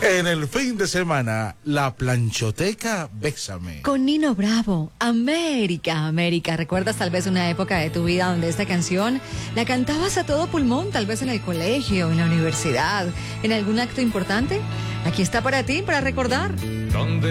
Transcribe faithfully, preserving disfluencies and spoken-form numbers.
En el fin de semana, la planchoteca Bésame. Con Nino Bravo, América, América. ¿Recuerdas tal vez una época de tu vida donde esta canción la cantabas a todo pulmón, tal vez en el colegio, en la universidad, en algún acto importante? Aquí está para ti, para recordar. Donde